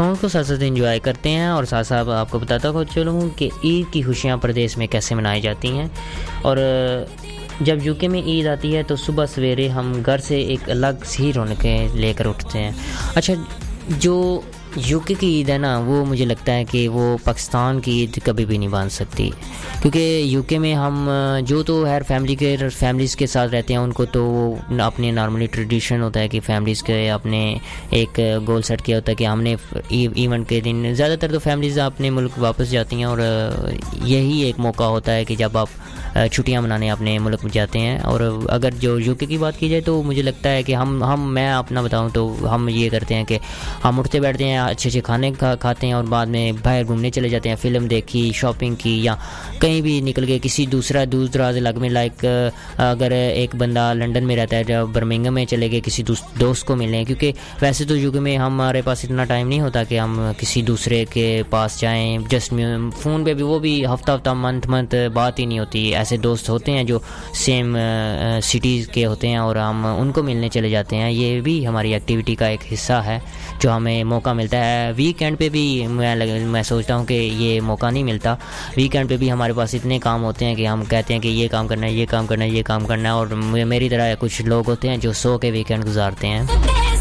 Song को साथ साथ एंजॉय करते हैं। और साथ साथ आपको बताता चलूँ कि ईद की खुशियाँ प्रदेश में कैसे मनाई जाती हैं। और जब यूके में ईद आती है तो सुबह सवेरे हम घर से एक अलग सी रौनकें लेकर उठते हैं। अच्छा, जो यूके की ईद है ना, वो मुझे लगता है कि वो पाकिस्तान की ईद कभी भी नहीं बन सकती, क्योंकि यूके में हम जो तो हर फैमिलीज़ के साथ रहते हैं, उनको तो अपने नॉर्मली ट्रेडिशन होता है कि फैमिलीज़ के अपने एक गोल सेट किया होता है कि हमने इवेंट के दिन ज़्यादातर तो फैमिलीज़ अपने मुल्क वापस जाती हैं, और यही एक मौका होता है कि जब आप छुट्टियां मनाने अपने मुल्क में जाते हैं। और अगर जो यूके की बात की जाए तो मुझे लगता है कि मैं अपना बताऊं तो हम ये करते हैं कि हम उठते बैठते हैं, अच्छे खाने खाते हैं और बाद में बाहर घूमने चले जाते हैं, फ़िल्म देखी, शॉपिंग की, या कहीं भी निकल गए किसी दूर दराज इलाके में। लाइक अगर एक बंदा लंदन में रहता है, जब बर्मिंघम में चले गए किसी दोस्त को मिलने, क्योंकि वैसे तो यूके में हमारे पास इतना टाइम नहीं होता कि हम किसी दूसरे के पास जाएँ। जस्ट फ़ोन पे भी वो भी हफ्ता मंथ बात ही नहीं होती। ऐसे दोस्त होते हैं जो सेम सिटीज़ के होते हैं और हम उनको मिलने चले जाते हैं। ये भी हमारी एक्टिविटी का एक हिस्सा है जो हमें मौका मिलता है। वीकेंड पे भी मैं सोचता हूँ कि ये मौका नहीं मिलता। वीकेंड पे भी हमारे पास इतने काम होते हैं कि हम कहते हैं कि ये काम करना है, ये काम करना है, ये काम करना है। और मेरी तरह कुछ लोग होते हैं जो सो के वीकेंड गुजारते हैं।